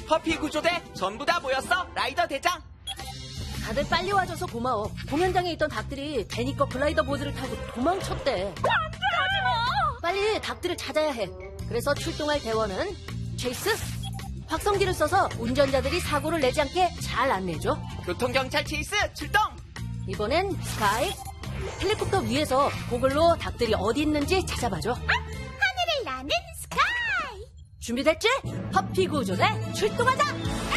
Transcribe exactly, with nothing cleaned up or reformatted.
퍼피 구조대 전부 다 모였어, 라이더 대장. 다들 빨리 와줘서 고마워. 공연장에 있던 닭들이 데니꺼 글라이더 보드를 타고 도망쳤대. 가지마! 빨리 닭들을 찾아야 해. 그래서 출동할 대원은 체이스, 확성기를 써서 운전자들이 사고를 내지 않게 잘 안내줘. 교통경찰 체이스 출동! 이번엔 스카이, 헬리콥터 위에서 고글로 닭들이 어디 있는지 찾아봐줘. 아, 하늘을 나는 스카이! 준비됐지? 퍼피 구조대 출동하자!